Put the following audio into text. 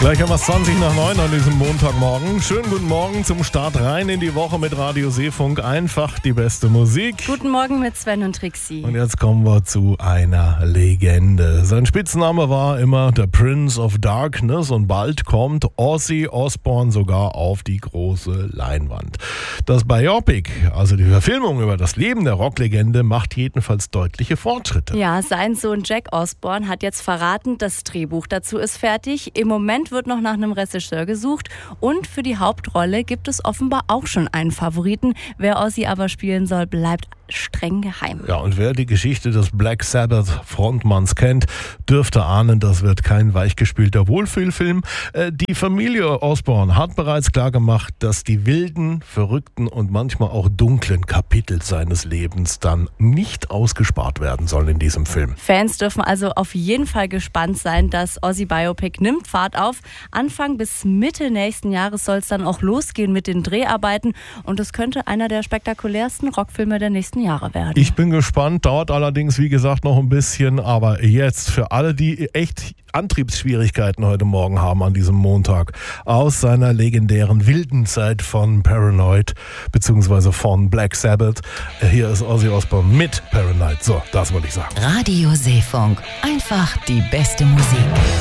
Gleich haben wir es 20 nach 9 an diesem Montagmorgen. Schönen guten Morgen zum Start rein in die Woche mit Radio Seefunk. Einfach die beste Musik. Guten Morgen mit Sven und Trixie. Und jetzt kommen wir zu einer Legende. Sein Spitzname war immer der Prince of Darkness und bald kommt Ozzy Osbourne sogar auf die große Leinwand. Das Biopic, also die Verfilmung über das Leben der Rocklegende, macht jedenfalls deutliche Fortschritte. Ja, sein Sohn Jack Osbourne hat jetzt verraten, das Drehbuch dazu ist fertig. Im Moment wird noch nach einem Regisseur gesucht und für die Hauptrolle gibt es offenbar auch schon einen Favoriten. Wer Ozzy aber spielen soll, bleibt streng geheim. Ja, und wer die Geschichte des Black Sabbath Frontmanns kennt, dürfte ahnen, das wird kein weichgespülter Wohlfühlfilm. Die Familie Osbourne hat bereits klargemacht, dass die wilden, verrückten und manchmal auch dunklen Kapitel seines Lebens dann nicht ausgespart werden sollen in diesem Film. Fans dürfen also auf jeden Fall gespannt sein. Das Ozzy Biopic nimmt Fahrt auf. Anfang bis Mitte nächsten Jahres soll es dann auch losgehen mit den Dreharbeiten und es könnte einer der spektakulärsten Rockfilme der nächsten Jahre werden. Ich bin gespannt, dauert allerdings wie gesagt noch ein bisschen, aber jetzt für alle, die echt Antriebsschwierigkeiten heute Morgen haben an diesem Montag, aus seiner legendären wilden Zeit von Paranoid bzw. von Black Sabbath, hier ist Ozzy Osbourne mit Paranoid. So, das wollte ich sagen. Radio Seefunk, einfach die beste Musik.